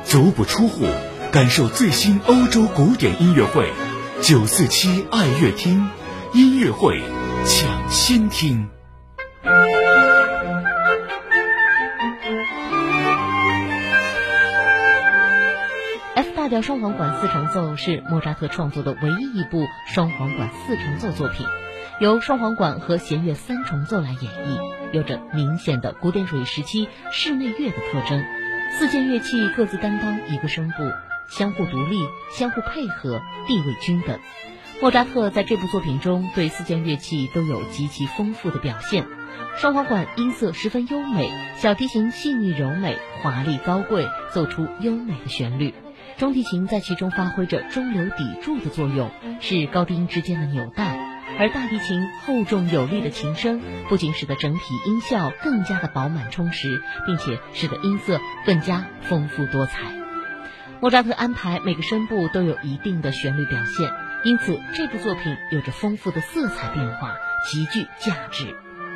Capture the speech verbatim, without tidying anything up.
足不出户，感受最新欧洲古典音乐会。九四七爱乐厅音乐会抢先听。 F 大调双簧管四重奏是莫扎特创作的唯一一部双簧管四重奏作品，由双簧管和弦乐三重奏来演绎，有着明显的古典主义时期室内乐的特征。四件乐器各自担当一个声部，相互独立，相互配合，地位均等。莫扎特在这部作品中对四件乐器都有极其丰富的表现。双簧管音色十分优美，小提琴细腻柔美，华丽高贵，奏出优美的旋律。中提琴在其中发挥着中流砥柱的作用，是高低音之间的纽带，而大提琴厚重有力的琴声不仅使得整体音效更加的饱满充实，并且使得音色更加丰富多彩。莫扎特安排每个声部都有一定的旋律表现，因此这部作品有着丰富的色彩变化，极具价值。